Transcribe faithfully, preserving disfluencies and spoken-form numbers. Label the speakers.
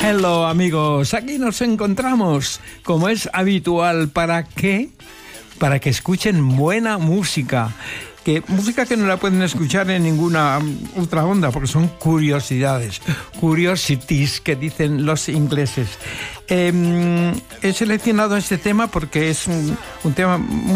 Speaker 1: Hello amigos, aquí nos encontramos, como es habitual. ¿Para qué? Para que escuchen buena música. Que, música que no la pueden escuchar en ninguna otra onda, porque son curiosidades, curiosities que dicen los ingleses. Eh, he seleccionado este tema porque es un, un tema muy